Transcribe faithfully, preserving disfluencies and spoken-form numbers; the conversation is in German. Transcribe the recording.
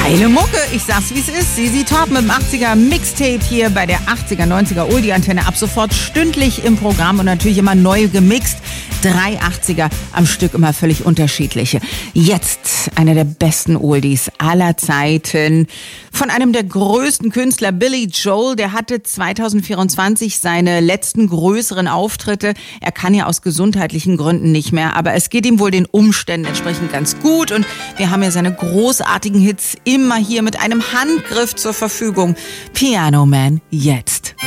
Geile Mucke, ich sag's wie es ist. Z Z Top mit dem achtziger Mixtape hier bei der achtziger, neunziger Oldie-Antenne. Ab sofort stündlich im Programm und natürlich immer neu gemixt. Drei achtziger am Stück, immer völlig unterschiedliche. Jetzt einer der besten Oldies aller Zeiten. Von einem der größten Künstler, Billy Joel. Der hatte zwanzig vierundzwanzig seine letzten größeren Auftritte. Er kann ja aus gesundheitlichen Gründen nicht mehr, aber es geht ihm wohl den Umständen entsprechend ganz gut. Und wir haben ja seine großartigen Hits immer hier mit einem Handgriff zur Verfügung. Piano Man, jetzt.